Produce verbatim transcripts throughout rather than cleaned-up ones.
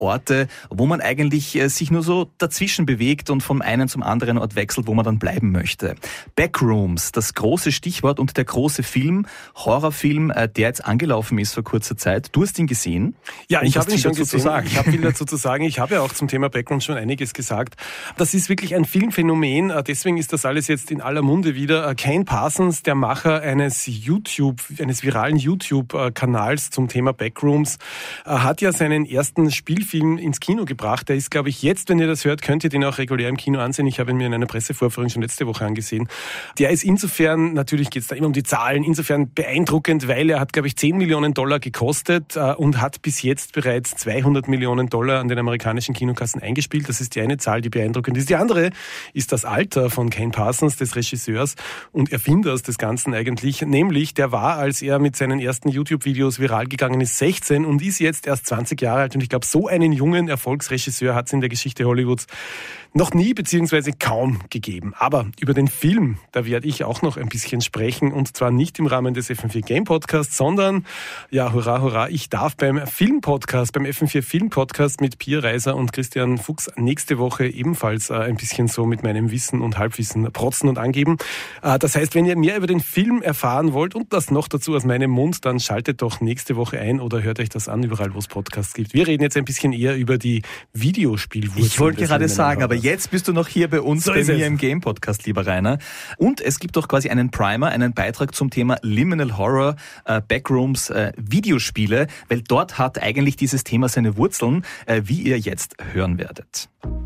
Orte, wo man eigentlich äh, sich nur so dazwischen bewegt und vom einen zum anderen Ort wechselt, wo man dann bleiben möchte. Backrooms, das große Stichwort und der große Film, Horrorfilm, äh, der jetzt angelaufen ist vor kurzer Zeit. Du hast ihn gesehen? Ja, ich habe ihn schon dazu gesehen. zu sagen. Ich habe viel dazu zu sagen. Ich habe ja auch zum Thema Backrooms schon einiges gesagt. Das ist wirklich ein Filmphänomen. Deswegen ist das alles jetzt in aller Munde wieder. Kane Parsons, der Macher eines YouTube, eines viralen YouTube-Kanals zum Thema Backrooms, hat ja seinen ersten Spielfilm ins Kino gebracht. Der ist, glaube ich, jetzt, wenn ihr das hört, könnt ihr den auch regulär im Kino ansehen. Ich habe ihn mir in einer Pressevorführung schon letzte Woche angesehen. Der ist insofern, natürlich geht es da immer um die Zahlen, insofern beeindruckend, weil er hat, glaube ich, zehn Millionen Dollar gekostet äh, und hat bis jetzt bereits zweihundert Millionen Dollar an den amerikanischen Kinokassen eingespielt. Das ist die eine Zahl, die beeindruckend ist. Die andere ist das Alter von Kane Parsons, des Regisseurs und Erfinders des Ganzen eigentlich. Nämlich, der war, als er mit seinen ersten YouTube-Videos viral gegangen ist, sechzehn und ist jetzt erst zwanzig Jahre alt. Und ich glaube, so einen jungen Erfolgsregisseur hat es in der Geschichte Hollywoods noch nie beziehungsweise kaum gegeben. Aber über den Film, da werde ich auch noch ein bisschen sprechen und zwar nicht im Rahmen des F M vier Game Podcasts, sondern, ja, hurra, hurra, ich darf beim Film-Podcast, beim F M vier Film-Podcast mit Pia Reiser und Christian Fuchs nächste Woche ebenfalls äh, ein bisschen so mit meinem Wissen und Halbwissen protzen und angeben. Äh, das heißt, wenn ihr mehr über den Film erfahren wollt und das noch dazu aus meinem Mund, dann schaltet doch nächste Woche ein oder hört euch das an, überall wo es Podcasts gibt. Wir reden jetzt ein bisschen eher über die Videospielwurzeln. Ich wollte gerade sagen, aber jetzt bist du noch hier bei uns, so bei mir im Game Podcast, lieber Rainer. Und es gibt doch quasi einen Primer, einen Beitrag zum Thema Liminal Horror, äh, Backrooms, äh, Videospiele, weil dort hat eigentlich dieses Thema seine Wurzeln, äh, wie ihr jetzt hören werdet.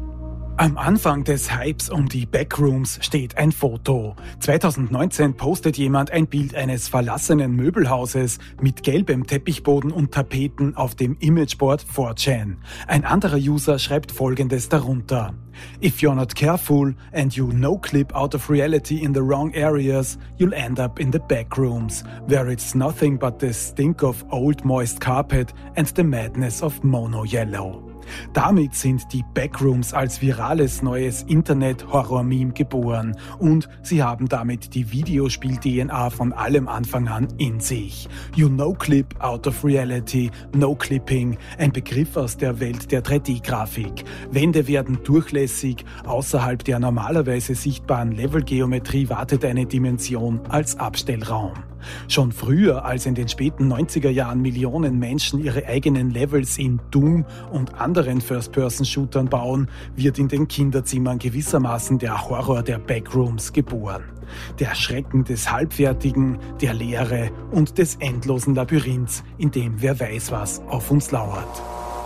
Am Anfang des Hypes um die Backrooms steht ein Foto. zwanzig neunzehn postet jemand ein Bild eines verlassenen Möbelhauses mit gelbem Teppichboden und Tapeten auf dem Imageboard four chan. Ein anderer User schreibt Folgendes darunter. If you're not careful and you no-clip out of reality in the wrong areas, you'll end up in the backrooms, where it's nothing but the stink of old moist carpet and the madness of mono yellow. Damit sind die Backrooms als virales neues Internet-Horror-Meme geboren und sie haben damit die Videospiel-D N A von allem Anfang an in sich. You no-clip out of reality, no-clipping, ein Begriff aus der Welt der drei D-Grafik. Wände werden durchlässig, außerhalb der normalerweise sichtbaren Levelgeometrie wartet eine Dimension als Abstellraum. Schon früher, als in den späten neunziger Jahren Millionen Menschen ihre eigenen Levels in Doom und anderen First-Person-Shootern bauen, wird in den Kinderzimmern gewissermaßen der Horror der Backrooms geboren. Der Schrecken des Halbfertigen, der Leere und des endlosen Labyrinths, in dem wer weiß was auf uns lauert.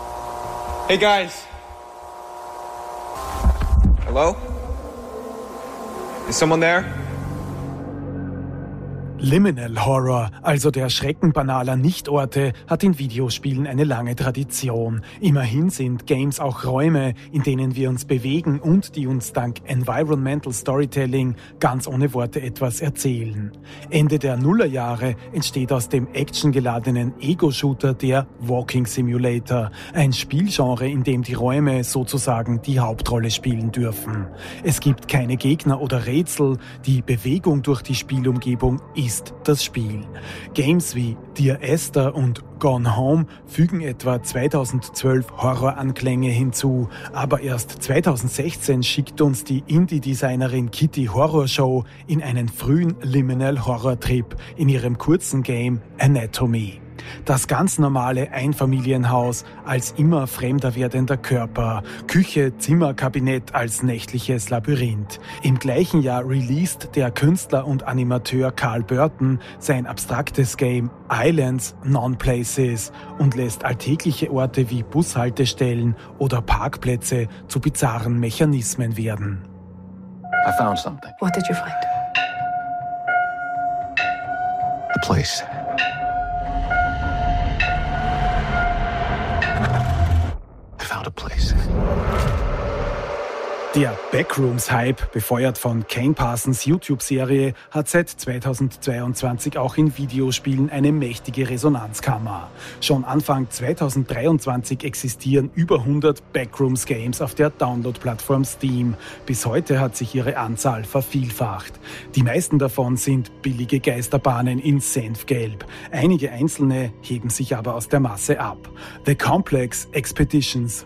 Hey guys! Hello? Is someone there? Liminal Horror, also der Schrecken banaler Nichtorte, hat in Videospielen eine lange Tradition. Immerhin sind Games auch Räume, in denen wir uns bewegen und die uns dank Environmental Storytelling ganz ohne Worte etwas erzählen. Ende der Nullerjahre entsteht aus dem actiongeladenen Ego-Shooter der Walking Simulator, ein Spielgenre, in dem die Räume sozusagen die Hauptrolle spielen dürfen. Es gibt keine Gegner oder Rätsel, die Bewegung durch die Spielumgebung ist ist das Spiel. Games wie Dear Esther und Gone Home fügen etwa zweitausendzwölf Horroranklänge hinzu, aber erst zweitausendsechzehn schickt uns die Indie-Designerin Kitty Horrorshow in einen frühen Liminal-Horror-Trip in ihrem kurzen Game Anatomy. Das ganz normale Einfamilienhaus als immer fremder werdender Körper, Küche, Zimmerkabinett als nächtliches Labyrinth. Im gleichen Jahr released der Künstler und Animateur Carl Burton sein abstraktes Game Islands, Non-Places und lässt alltägliche Orte wie Bushaltestellen oder Parkplätze zu bizarren Mechanismen werden. I found something. What did you find? A place. I found a place. Der Backrooms-Hype, befeuert von Kane Parsons YouTube-Serie, hat seit zweitausendzweiundzwanzig auch in Videospielen eine mächtige Resonanzkammer. Schon Anfang zweitausenddreiundzwanzig existieren über hundert Backrooms-Games auf der Download-Plattform Steam. Bis heute hat sich ihre Anzahl vervielfacht. Die meisten davon sind billige Geisterbahnen in Senfgelb. Einige einzelne heben sich aber aus der Masse ab. The Complex Expeditions